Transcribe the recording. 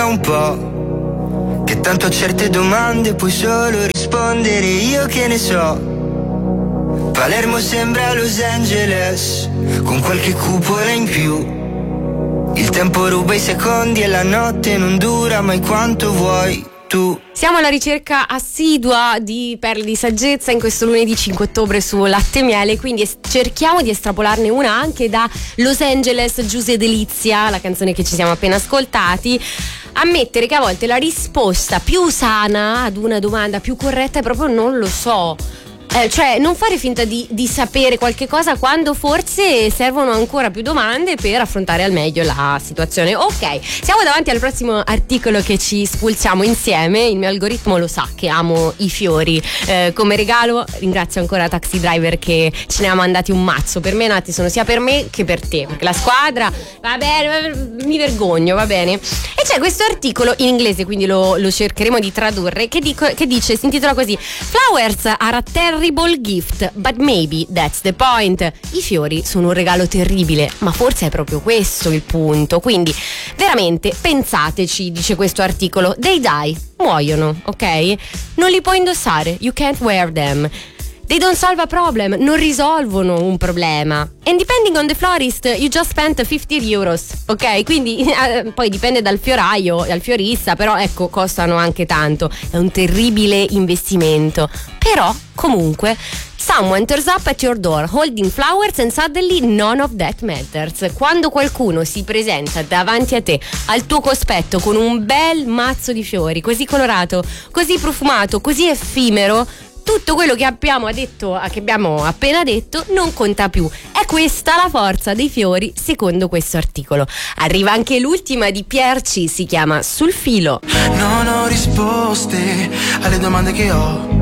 da un po', che tanto a certe domande puoi solo rispondere io che ne so. Palermo sembra Los Angeles, con qualche cupola in più. Il tempo ruba i secondi e la notte non dura mai quanto vuoi tu. Siamo alla ricerca assidua di perle di saggezza in questo lunedì 5 ottobre su Latte e Miele, quindi cerchiamo di estrapolarne una anche da Los Angeles, Giuse Delizia, la canzone che ci siamo appena ascoltati. Ammettere che a volte la risposta più sana ad una domanda più corretta è proprio non lo so. Cioè non fare finta di sapere qualche cosa quando forse servono ancora più domande per affrontare al meglio la situazione. Ok, siamo davanti al prossimo articolo che ci spulciamo insieme. Il mio algoritmo lo sa che amo i fiori. Come regalo ringrazio ancora Taxi Driver che ce ne ha mandati un mazzo. Per me nati sono sia per me che per te, perché la squadra, va bene, mi vergogno, va bene. E c'è questo articolo in inglese, quindi lo cercheremo di tradurre, che dice, si intitola così: Flowers are a terrible gift, but maybe that's the point. I fiori sono un regalo terribile, ma forse è proprio questo il punto. Quindi veramente pensateci, dice questo articolo. They die, muoiono, ok? Non li puoi indossare, you can't wear them. They don't solve a problem, non risolvono un problema. And depending on the florist, you just spent 50 euros, ok? Quindi poi dipende dal fioraio, dal fiorista, però ecco, costano anche tanto. È un terribile investimento. Però, comunque, someone turns up at your door holding flowers and suddenly none of that matters. Quando qualcuno si presenta davanti a te, al tuo cospetto, con un bel mazzo di fiori, così colorato, così profumato, così effimero, tutto quello che abbiamo appena detto non conta più. È questa la forza dei fiori, secondo questo articolo. Arriva anche l'ultima di Pierci, si chiama Sul filo. Non ho risposte alle domande che ho.